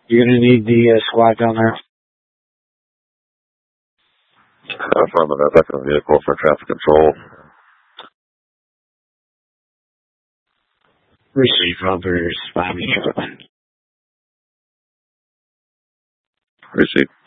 You're going to need the squad down there. Affirmative, that's a vehicle for traffic control. Receive Roberts, Bobby Sherman. Receive.